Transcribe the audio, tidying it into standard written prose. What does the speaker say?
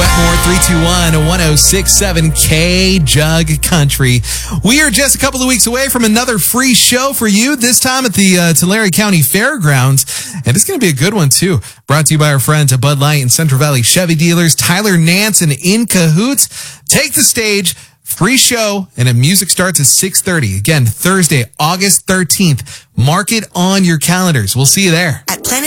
More 321-1067 K-Jug Country. We are just a couple of weeks away from another free show for you, this time at the Tulare County Fairgrounds. And it's going to be a good one, too. Brought to you by our friends at Bud Light and Central Valley Chevy dealers, Tyler Nance and In Cahoots. Take the stage. Free show, and the music starts at 6:30. Again, Thursday, August 13th. Mark it on your calendars. We'll see you there. At Planet